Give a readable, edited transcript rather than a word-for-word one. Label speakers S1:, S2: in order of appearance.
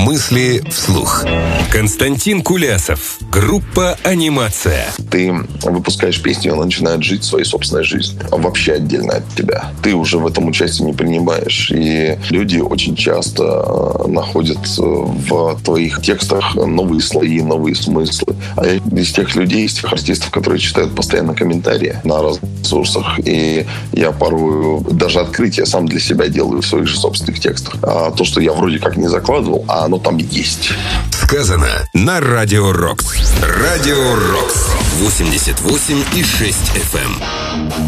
S1: Мысли вслух. Константин Кулясов. Группа «Анимация».
S2: Ты выпускаешь песню, она начинает жить своей собственной жизнью, вообще отдельно от тебя. Ты уже в этом участие не принимаешь. И люди очень часто находят в твоих текстах новые слои, новые смыслы. А я из тех людей, из тех артистов, которые читают постоянно комментарии на разных ресурсах. И я порой даже открытие сам для себя делаю в своих же собственных текстах. А то, что я вроде как не закладывал, а оно там есть.
S1: Сказано на Радио Рокс. Радио Рокс. 88,6 FM.